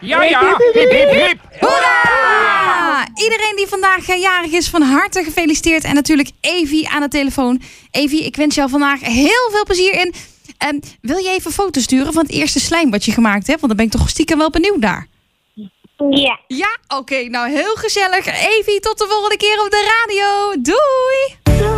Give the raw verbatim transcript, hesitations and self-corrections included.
Ja, ja. Hip, hip, hip. Hoera! Iedereen die vandaag jarig is, van harte gefeliciteerd. En natuurlijk Evie aan de telefoon. Evie, ik wens jou vandaag heel veel plezier in. Um, wil je even foto's sturen van het eerste slijm wat je gemaakt hebt? Want dan ben ik toch stiekem wel benieuwd naar. Ja. Ja, oké. Okay, nou heel gezellig. Evie, tot de volgende keer op de radio. Doei!